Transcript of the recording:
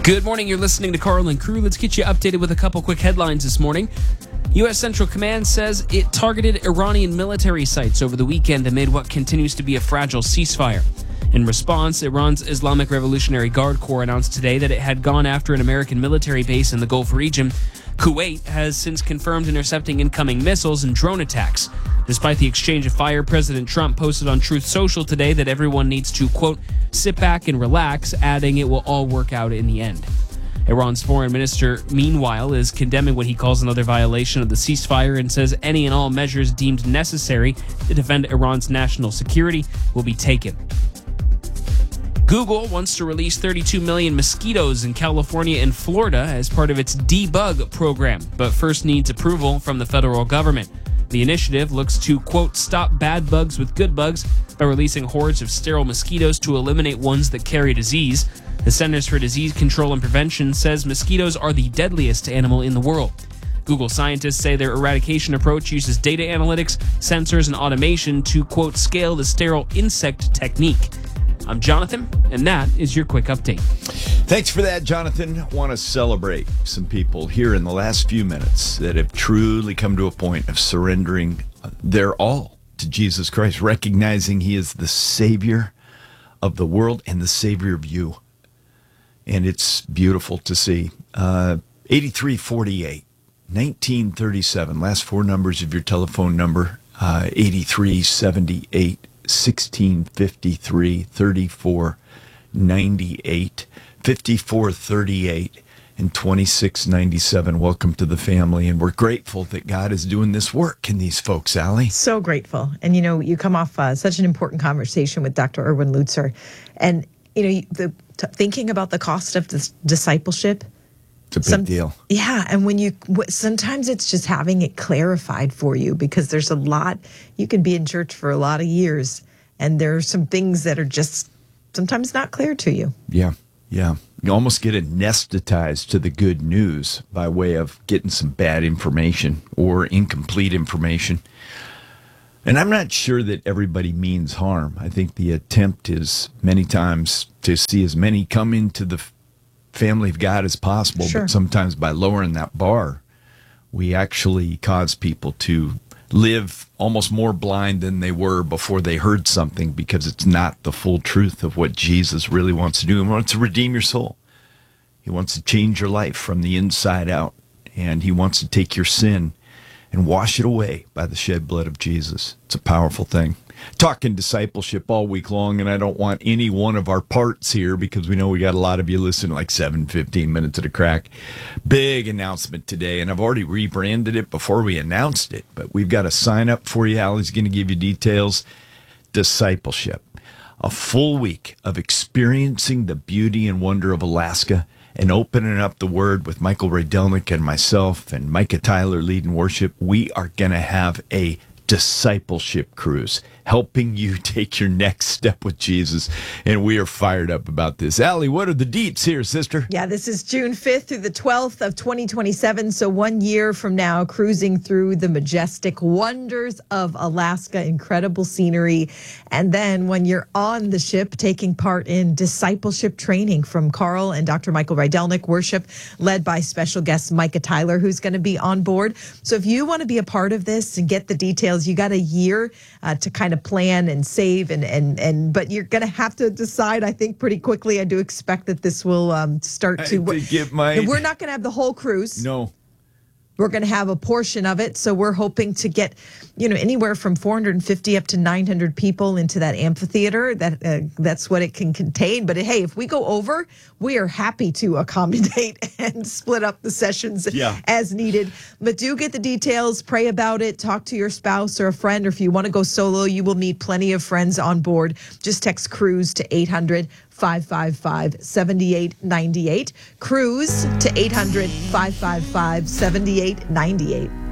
Good morning. You're listening to Carl and Crew. Let's get you updated with a couple quick headlines this morning. U.S. Central Command says it targeted Iranian military sites over the weekend amid what continues to be a fragile ceasefire. In response, Iran's Islamic Revolutionary Guard Corps announced today that it had gone after an American military base in the Gulf region. Kuwait has since confirmed intercepting incoming missiles and drone attacks. Despite the exchange of fire, President Trump posted on Truth Social today that everyone needs to, quote, sit back and relax, adding it will all work out in the end. Iran's foreign minister, meanwhile, is condemning what he calls another violation of the ceasefire and says any and all measures deemed necessary to defend Iran's national security will be taken. Google wants to release 32 million mosquitoes in California and Florida as part of its debug program, but first needs approval from the federal government. The initiative looks to, quote, stop bad bugs with good bugs by releasing hordes of sterile mosquitoes to eliminate ones that carry disease. The Centers for Disease Control and Prevention says mosquitoes are the deadliest animal in the world. Google scientists say their eradication approach uses data analytics, sensors, and automation to, quote, scale the sterile insect technique. I'm Jonathan, and that is your quick update. Thanks for that, Jonathan. I want to celebrate some people here in the last few minutes that have truly come to a point of surrendering their all to Jesus Christ, recognizing He is the Savior of the world and the Savior of you. And it's beautiful to see. 8348, 1937, last four numbers of your telephone number, 8378. 1653 3498 5438 and 2697. Welcome to the family, and we're grateful that God is doing this work in these folks, Allie. So grateful. And you know, you come off such an important conversation with Dr. Erwin Lutzer, and you know, thinking about the cost of this discipleship. It's a big deal. Yeah, and sometimes it's just having it clarified for you, because there's a lot. You can be in church for a lot of years, and there are some things that are just sometimes not clear to you. Yeah. You almost get anesthetized to the good news by way of getting some bad information or incomplete information. And I'm not sure that everybody means harm. I think the attempt is many times to see as many come into the family of God as possible, Sure. But sometimes by lowering that bar, we actually cause people to live almost more blind than they were before they heard something, because it's not the full truth of what Jesus really wants to do. He wants to redeem your soul. He wants to change your life from the inside out, and He wants to take your sin and wash it away by the shed blood of Jesus. It's a powerful thing. Talking discipleship all week long, and I don't want any one of our parts here, because we know we got a lot of you listening, like 15 minutes at a crack. Big announcement today, and I've already rebranded it before we announced it, but we've got a sign up for you. Allie's going to give you details. Discipleship. A full week of experiencing the beauty and wonder of Alaska and opening up the Word with Michael Rydelnik and myself and Micah Tyler leading worship. We are going to have a discipleship cruise, helping you take your next step with Jesus. And we are fired up about this. Allie, what are the deets here, sister? Yeah, this is June 5th through the 12th of 2027. So 1 year from now, cruising through the majestic wonders of Alaska, incredible scenery. And then when you're on the ship, taking part in discipleship training from Carl and Dr. Michael Rydelnik, worship led by special guest Micah Tyler, who's going to be on board. So if you want to be a part of this and get the details, you got a year to kind of plan and save, but you're going to have to decide, I think, pretty quickly. I do expect that this will start to. We're not going to have the whole cruise. No. We're going to have a portion of it. So we're hoping to get, anywhere from 450 up to 900 people into that amphitheater. That's what it can contain. But hey, if we go over, we are happy to accommodate and split up the sessions as needed. But do get the details, pray about it, talk to your spouse or a friend, or if you want to go solo, you will need plenty of friends on board. Just text CRUISE to 800-555-7898. CRUISE to 800-555-7898.